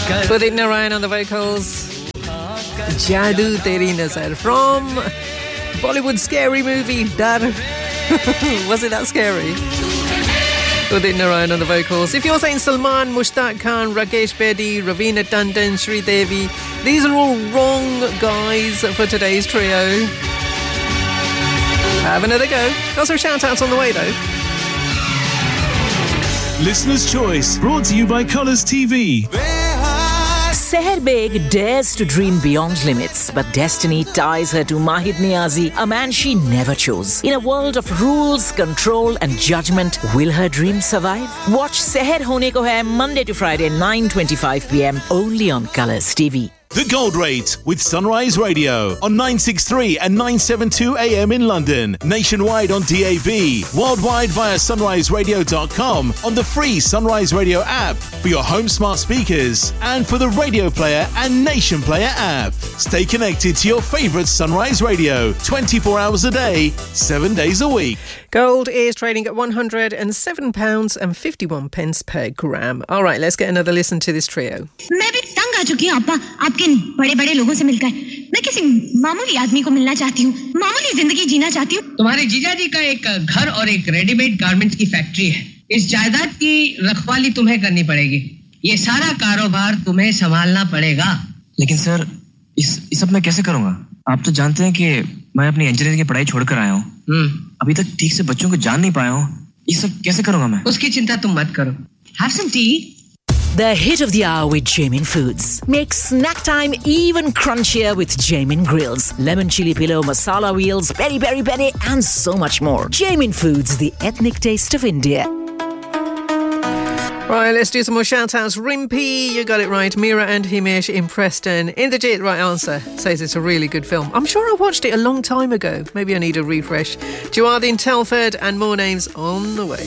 Udit Narayan on the vocals. Jadoo Teri Nazar from Bollywood scary movie Dar. Was it that scary? Udit Narayan on the vocals. If you're saying Salman, Mushtaq Khan, Rakesh Bedi, Raveena Tandon, Sri Devi, these are all wrong guys for today's trio. Have another go. Got some shout-outs on the way though. Listener's Choice, brought to you by Colours TV. Seher Beg dares to dream beyond limits, but destiny ties her to Mahid Niazi, a man she never chose. In a world of rules, control and judgment, will her dream survive? Watch Seher Hone Ko Hai Monday to Friday, 9:25 p.m. only on Colours TV. The Gold Rate with Sunrise Radio on 963 and 972 AM in London, nationwide on DAB, worldwide via sunriseradio.com, on the free Sunrise Radio app for your home smart speakers and for the Radio Player and Nation Player app. Stay connected to your favourite Sunrise Radio 24 hours a day, 7 days a week. Gold is trading at £107.51 per gram. All right, let's get another listen to this trio. मैं भी तंग आ चुकी हूँ अप्पा आपके बड़े-बड़े लोगों से मिलकर मैं किसी मामूली आदमी को मिलना चाहती हूँ मामूली जिंदगी जीना चाहती हूँ तुम्हारे जीजाजी का एक घर और एक रेडीमेड गारमेंट्स की फैक्ट्री है इस जायदाद की रखवाली तुम्हें करनी पड़ेगी ये सारा कारोबार तुम्हें संभालना पड़ेगा लेकिन सर इस सब मैं कैसे करूँगा आप तो जानते हैं कि मैं अपनी इंजीनियरिंग की पढ़ाई छोड़कर आया हूँ अभी तक ठीक से बच्चों को जान नहीं पाया हूँ ये सब कैसे करूँगा मैं उसकी चिंता तुम मत करो Have some tea. The hit of the hour with Jamin Foods. Make snack time even crunchier with Jamin Grills. Lemon chili pillow, masala wheels, peri peri peri and so much more. Jamin Foods, the ethnic taste of India. Right, let's do some more shout-outs. Rimpy, you got it right. Mira and Himesh in Preston. Inderjit, right answer. Says it's a really good film. I'm sure I watched it a long time ago. Maybe I need a refresh. Jawad in Telford and more names on the way.